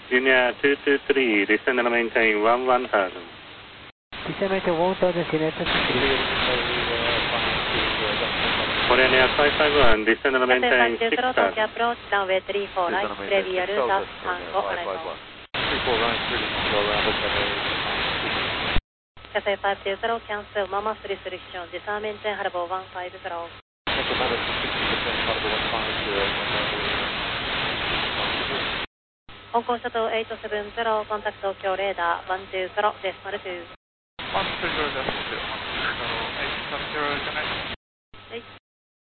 Linear 223, descend and maintain 1000. Descend maintain 1000, Linear 223. Korean Air 551, descend and maintain 6000. 6000. Approach runway 34 right, clear SAS Tango arrival. 34 runway 30, go around the Cathay 520, cancel Mama 3 selection, descend maintain Harbour 150. Hong Kong Shuttle 870, contact Tokyo radar 120, decimal 2. 120 decimal 2, 870じゃない。 はい。